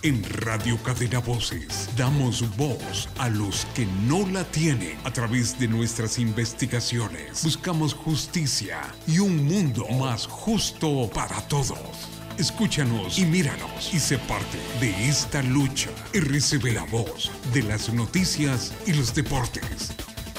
En Radio Cadena Voces damos voz a los que no la tienen. A través de nuestras investigaciones buscamos justicia y un mundo más justo para todos. Escúchanos y míranos y sé parte de esta lucha. RCB, la voz de las noticias y los deportes.